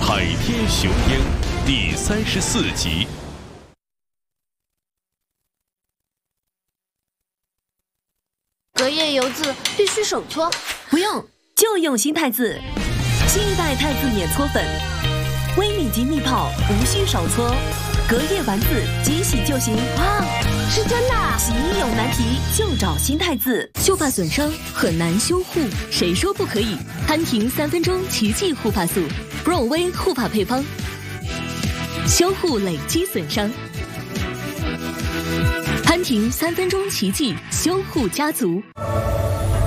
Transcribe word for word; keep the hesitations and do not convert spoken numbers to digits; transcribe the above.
海天雄鹰第三十四集。 隔夜油渍必须手搓， 不用，就用新太字。新一代太字免搓粉，微米级密泡，无需手搓，隔夜丸子即洗就行。 哇，是真的！ 洗衣有难题就找新太字。 秀发损伤很难修护，谁说不可以？潘婷三分钟奇迹护发素 ，Bro 威护发配方，修护累积损伤。潘婷三分钟奇迹修护家族。